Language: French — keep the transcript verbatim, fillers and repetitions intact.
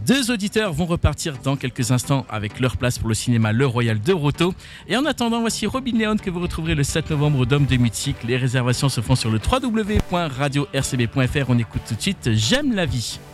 Deux auditeurs vont repartir dans quelques instants avec leur place pour le cinéma Le Royal de Roto. Et en attendant, voici Robin Leon que vous retrouverez le sept novembre au Dôme de Musique. Les réservations se font sur le w w w point radio r c b point f r. On écoute tout de suite J'aime la vie.